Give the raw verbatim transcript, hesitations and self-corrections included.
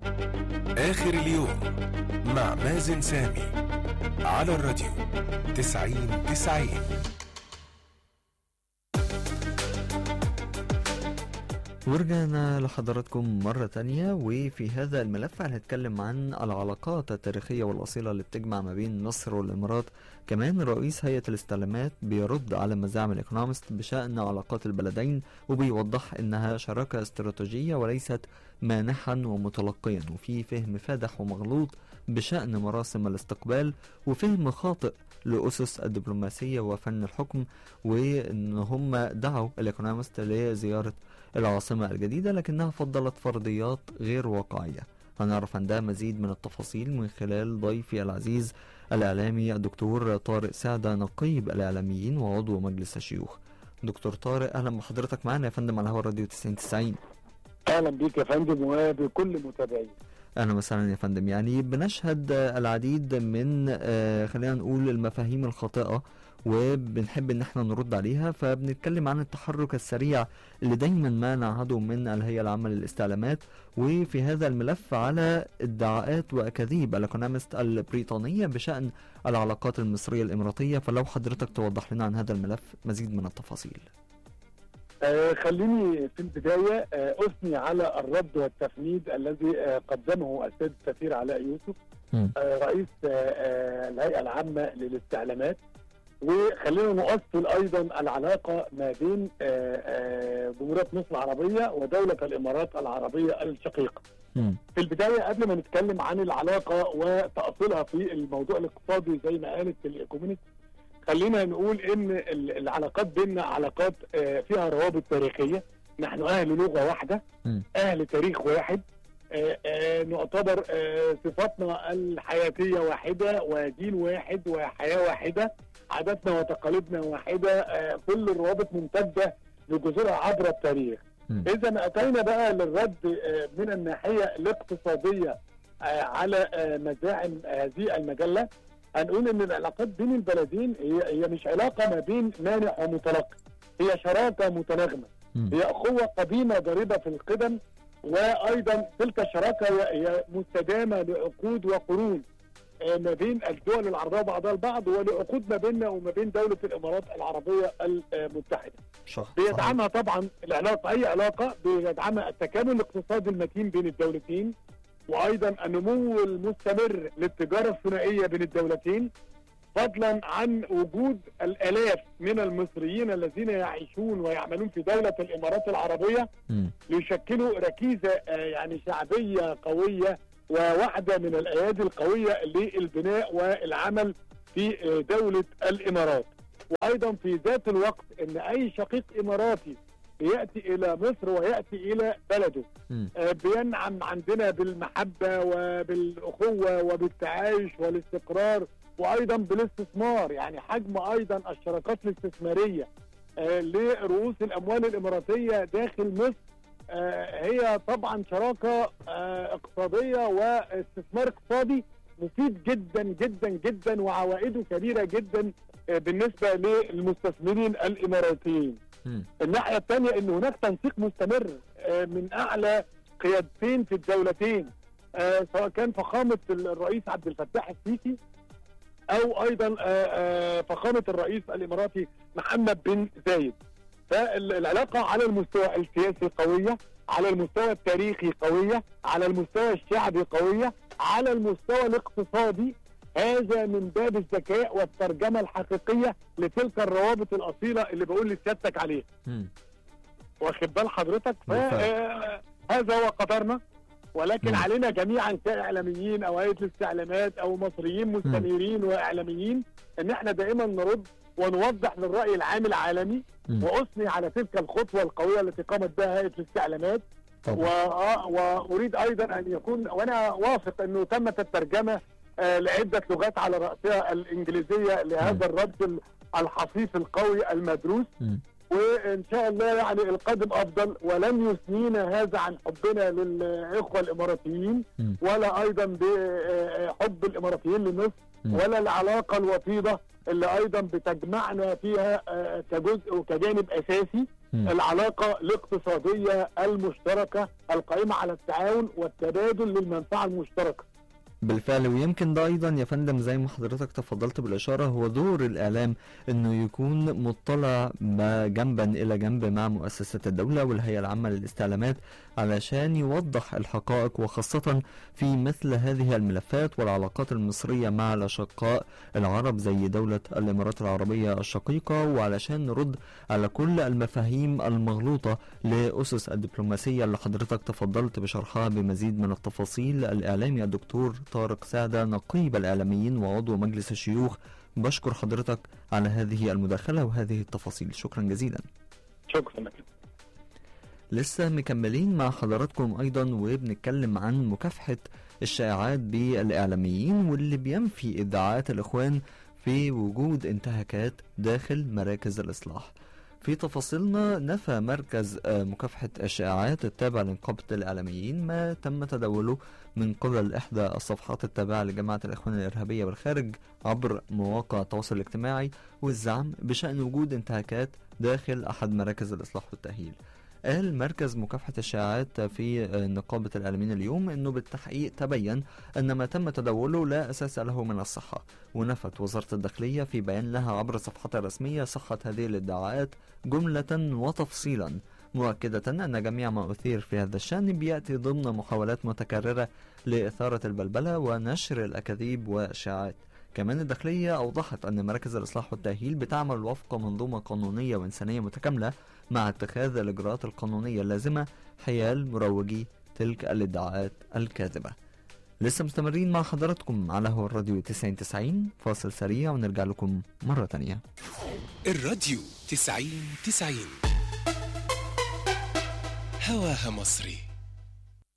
آخر اليوم مع مازن سامي على الراديو تسعين تسعين. ورجعنا لحضراتكم مرة تانية، وفي هذا الملف هنتكلم عن العلاقات التاريخية والأصيلة اللي بتجمع ما بين مصر والإمارات. كمان رئيس هيئة الاستعلامات بيرد على مزاعم الإيكونومست بشأن علاقات البلدين، وبيوضح إنها شراكة استراتيجية وليست مانحا ومتلقيا، وفي فهم فادح ومغلوط بشأن مراسم الاستقبال، وفهم خاطئ لأسس الدبلوماسية وفن الحكم، وإن هم دعوا الإيكونومست لزيارة العاصمة الجديدة لكنها فضلت فرضيات غير واقعية. هنعرف عن ده مزيد من التفاصيل من خلال ضيفي العزيز الإعلامي الدكتور طارق سعدة، نقيب الإعلاميين وعضو مجلس الشيوخ. دكتور طارق، أهلا بحضرتك معنا يا فندم على هوا الراديو تسعين تسعين. أهلا بيك يا فندم وبكل متابعين. أهلا وسهلا يا فندم. يعني بنشهد العديد من آه خلينا نقول المفاهيم الخاطئة وبنحب ان احنا نرد عليها، فبنتكلم عن التحرك السريع اللي دايما ما نعهده من الهيئة العامة للاستعلامات، وفي هذا الملف على ادعاءات واكاذيب الايكونومست البريطانية بشأن العلاقات المصرية الاماراتية. فلو حضرتك توضح لنا عن هذا الملف مزيد من التفاصيل. آه خليني في البداية آه أثني على الرد والتفنيد الذي آه قدمه السيد السفير علاء يوسف آه رئيس آه آه الهيئة العامة للاستعلامات، وخلينا نؤصل أيضا العلاقة ما بين آه آه جمهورية مصر العربية ودولة الإمارات العربية الشقيقة. م. في البداية قبل ما نتكلم عن العلاقة وتأصيلها في الموضوع الاقتصادي زي ما قالت الإيكونومست، خلينا نقول ان العلاقات بيننا علاقات فيها روابط تاريخية. نحن اهل لغة واحدة، اهل تاريخ واحد، نعتبر صفاتنا الحياتية واحدة ودين واحد وحياة واحدة، عاداتنا وتقاليدنا واحدة، كل الروابط ممتدة لجذورها عبر التاريخ. اذا اتينا بقى للرد من الناحية الاقتصادية على مزاعم هذه المجلة، هنقول ان العلاقات بين البلدين هي هي مش علاقه ما بين مانع ومتلقي، هي شراكه متناغمه، هي اخوه قديمه ضاربه في القدم، وايضا تلك الشراكه هي مستدامه لعقود وقرون ما بين الدول العربيه بعضها البعض، ولعقود ما بيننا وما بين دوله الامارات العربيه المتحده. بيدعمها طبعا العلاقه، اي علاقه بيدعمها التكامل الاقتصادي المتين بين الدولتين، وايضا النمو المستمر للتجاره الثنائيه بين الدولتين، فضلا عن وجود الالاف من المصريين الذين يعيشون ويعملون في دوله الامارات العربيه ليشكلوا ركيزه يعني شعبيه قويه وواحده من الايادي القويه للبناء والعمل في دوله الامارات. وايضا في ذات الوقت ان اي شقيق اماراتي يأتي إلى مصر ويأتي إلى بلده آه بينعم عندنا بالمحبة وبالأخوة وبالتعايش والاستقرار وأيضا بالاستثمار. يعني حجم أيضا الشراكات الاستثمارية آه لرؤوس الأموال الإماراتية داخل مصر آه هي طبعا شراكة آه اقتصادية واستثمار اقتصادي مفيد جدا جدا جدا وعوائده كبيرة جدا آه بالنسبة للمستثمرين الإماراتيين. الناحية الثانية ان هناك تنسيق مستمر من اعلى قيادتين في الدولتين، سواء كان فخامة الرئيس عبد الفتاح السيسي او ايضا فخامة الرئيس الاماراتي محمد بن زايد. فالعلاقة على المستوى السياسي قوية، على المستوى التاريخي قوية، على المستوى الشعبي قوية، على المستوى الاقتصادي. هذا من باب الذكاء والترجمة الحقيقية لتلك الروابط الأصيلة اللي بقول لسيادتك عليها. واخد بال حضرتك؟ هذا هو قدرنا، ولكن م. علينا جميعا كإعلاميين أو هيئة الاستعلامات أو مصريين مستنيرين وإعلاميين ان احنا دائما نرد ونوضح للرأي العام العالمي، م. وأثني على تلك الخطوة القوية التي قامت بها هيئة الاستعلامات. وأريد أيضا أن يكون، وأنا واثق أنه تمت الترجمة آه لعدة لغات على رأسها الإنجليزية لهذا الرد الحصيف القوي المدروس. وان شاء الله يعني القادم افضل، ولن يثنينا هذا عن حبنا للاخوه الاماراتيين ولا ايضا بحب الاماراتيين لمصر ولا العلاقه الوطيده اللي ايضا بتجمعنا فيها كجزء وكجانب اساسي العلاقه الاقتصاديه المشتركه القائمه على التعاون والتبادل للمنفعه المشتركه. بالفعل، ويمكن ده ايضا يا فندم زي ما حضرتك تفضلت بالاشاره هو دور الاعلام انه يكون مطلع جنبا الى جنب مع مؤسسات الدوله والهيئه العامه للاستعلامات علشان يوضح الحقائق، وخاصه في مثل هذه الملفات والعلاقات المصريه مع الاشقاء العرب زي دوله الامارات العربيه الشقيقه، وعلشان نرد على كل المفاهيم المغلوطه لاسس الدبلوماسيه اللي حضرتك تفضلت بشرحها بمزيد من التفاصيل. الاعلامي الدكتور طارق سعدة نقيب الإعلاميين وعضو مجلس الشيوخ، بشكر حضرتك على هذه المداخلة وهذه التفاصيل، شكرا جزيلا. شكرا لك. لسه مكملين مع حضراتكم أيضا وبنتكلم عن مكافحة الشائعات بالإعلاميين واللي بينفي ادعاءات الإخوان في وجود انتهاكات داخل مراكز الإصلاح. في تفاصيلنا، نفى مركز مكافحة الشائعات التابع لنقابة الإعلاميين ما تم تداوله من قبل إحدى الصفحات التابعة لجماعة الإخوان الإرهابية بالخارج عبر مواقع التواصل الاجتماعي والزعم بشأن وجود انتهاكات داخل أحد مراكز الإصلاح والتأهيل. قال مركز مكافحة الشائعات في نقابة الإعلاميين اليوم أنه بالتحقيق تبين أن ما تم تداوله لا أساس له من الصحة، ونفت وزارة الداخلية في بيان لها عبر صفحتها الرسمية صحة هذه الادعاءات جملة وتفصيلا، مؤكدة أن جميع ما أثير في هذا الشأن بيأتي ضمن محاولات متكررة لإثارة البلبلة ونشر الأكاذيب والشائعات. كمان الداخلية أوضحت أن مراكز الإصلاح والتأهيل بتعمل وفق منظومة قانونية وإنسانية متكاملة مع اتخاذ الإجراءات القانونية اللازمة حيال مروجي تلك الادعاءات الكاذبة. لسه مستمرين مع حضراتكم على هو الراديو تسعين تسعين، فاصل سريع ونرجع لكم مرة تانية. الراديو تسعين تسعين هواها مصري.